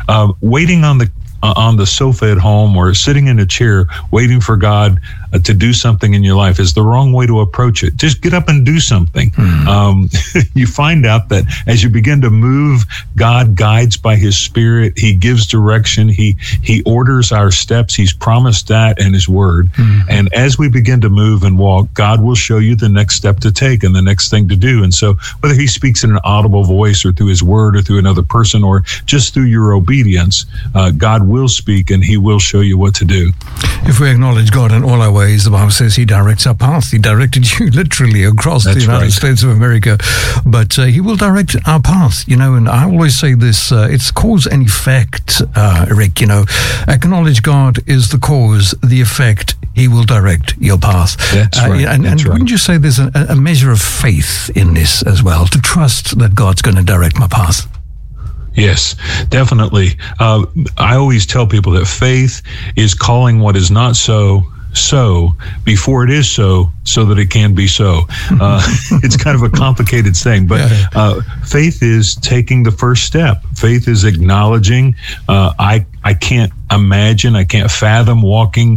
waiting on the sofa at home or sitting in a chair waiting for God to do something in your life is the wrong way to approach it. Just get up and do something. You find out that as you begin to move, God guides by His Spirit. He gives direction. He orders our steps. He's promised that in His Word. And as we begin to move and walk, God will show you the next step to take and the next thing to do. And so whether He speaks in an audible voice or through His Word or through another person or just through your obedience, God will speak and He will show you what to do. If we acknowledge God in all our ways, the Bible says He directs our path. He directed you literally across the United States of America, but He will direct our path, and I always say this, it's cause and effect, Rick, acknowledge God is the cause, the effect, He will direct your path. That's right. And wouldn't you say there's a measure of faith in this as well, to trust that God's going to direct my path? Yes, definitely. I always tell people that faith is calling what is not so before it is so that it can be so. It's kind of a complicated thing, but faith is taking the first step. Faith is acknowledging I can't imagine, I can't fathom walking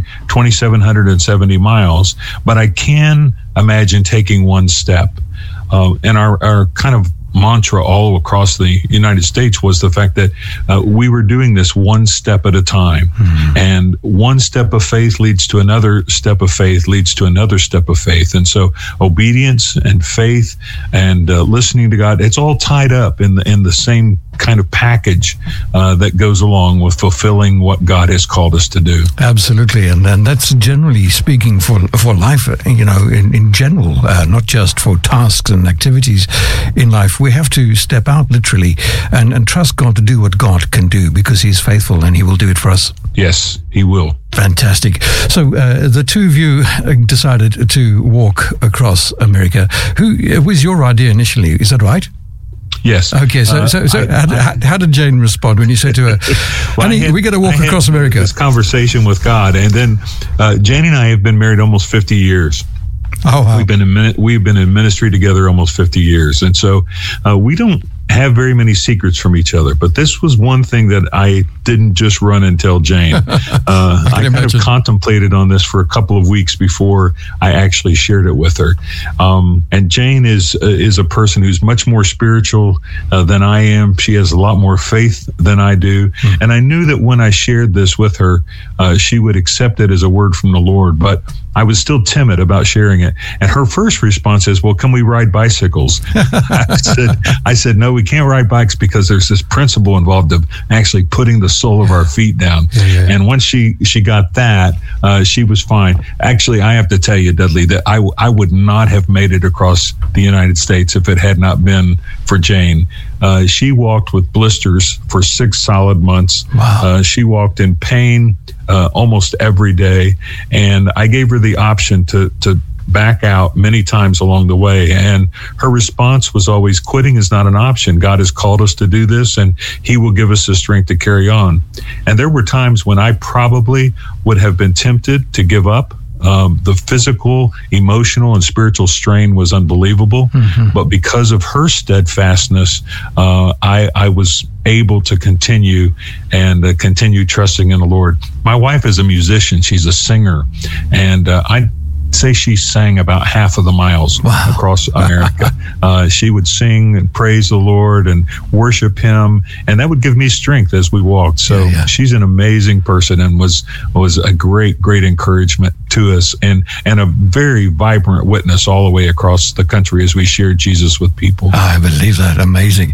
2,770 miles, but I can imagine taking one step. And our kind of mantra all across the United States was the fact that we were doing this one step at a time. And one step of faith leads to another step of faith, leads to another step of faith. And so obedience and faith and listening to God, it's all tied up in the same kind of package that goes along with fulfilling what God has called us to do. Absolutely. And that's generally speaking for life, in general, not just for tasks and activities in life. We have to step out literally and trust God to do what God can do because He's faithful and He will do it for us. Yes, He will. Fantastic. So the two of you decided to walk across America. Who was your idea initially? Is that right? Yes. Okay. So how did Jane respond when you said to her, "Honey, we got to walk across America"? This conversation with God, and then Jane and I have been married almost 50 years. Oh, wow. We've been in ministry together almost 50 years, and so we don't have very many secrets from each other. But this was one thing that I didn't just run and tell Jane. I kind of contemplated on this for a couple of weeks before I actually shared it with her. And Jane is a person who's much more spiritual than I am. She has a lot more faith than I do. And I knew that when I shared this with her, she would accept it as a word from the Lord. But I was still timid about sharing it. And her first response is, "Well, can we ride bicycles?" I said, "No, we can't ride bikes because there's this principle involved of actually putting the sole of our feet down." And once she got that, she was fine. Actually, I have to tell you, Dudley, that I would not have made it across the United States if it had not been for Jane. She walked with blisters for 6 solid months. Wow. She walked in pain almost every day, and I gave her the option to back out many times along the way, and her response was always, "Quitting is not an option. God has called us to do this, and He will give us the strength to carry on." And there were times when I probably would have been tempted to give up. The physical, emotional, and spiritual strain was unbelievable. But because of her steadfastness, I was able to continue and continue trusting in the Lord. My wife is a musician. She's a singer. And I say she sang about half of the miles across America. She would sing and praise the Lord and worship Him, and that would give me strength as we walked. So she's an amazing person and was a great encouragement to us and a very vibrant witness all the way across the country as we shared Jesus with people. I believe that. Amazing.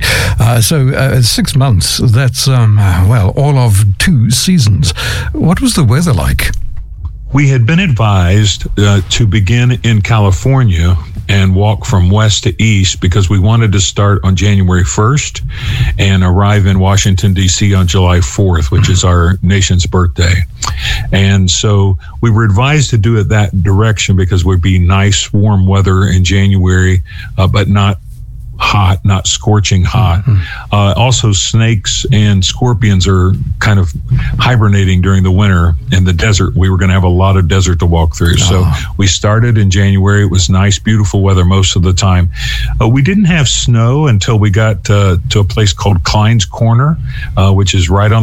So 6 months, that's, all of 2 seasons. What was the weather like? We had been advised to begin in California and walk from west to east because we wanted to start on January 1st and arrive in Washington, D.C. on July 4th, which is our nation's birthday. And so we were advised to do it that direction because it would be nice, warm weather in January, but not hot, not scorching hot. Also, snakes and scorpions are kind of hibernating during the winter in the desert. We were going to have a lot of desert to walk through. So we started in January. It was nice, beautiful weather most of the time. We didn't have snow until we got to a place called Klein's Corner, which is right on